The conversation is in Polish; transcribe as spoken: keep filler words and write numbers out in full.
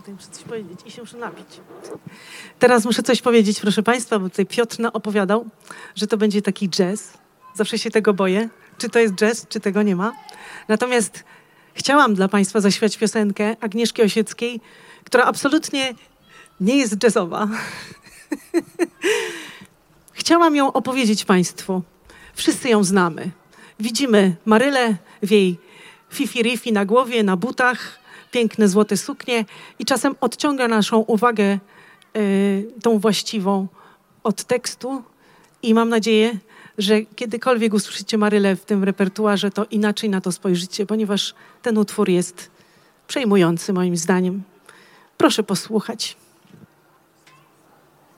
Tutaj muszę coś powiedzieć i się muszę napić. Teraz muszę coś powiedzieć, proszę Państwa, bo tutaj Piotr opowiadał, że to będzie taki jazz. Zawsze się tego boję. Czy to jest jazz, czy tego nie ma. Natomiast chciałam dla Państwa zaśpiewać piosenkę Agnieszki Osieckiej, która absolutnie nie jest jazzowa. Chciałam ją opowiedzieć Państwu. Wszyscy ją znamy. Widzimy Marylę w jej fifi-rifi na głowie, na butach, piękne złote suknie i czasem odciąga naszą uwagę y, tą właściwą od tekstu i mam nadzieję, że kiedykolwiek usłyszycie Marylę w tym repertuarze, to inaczej na to spojrzycie, ponieważ ten utwór jest przejmujący moim zdaniem. Proszę posłuchać.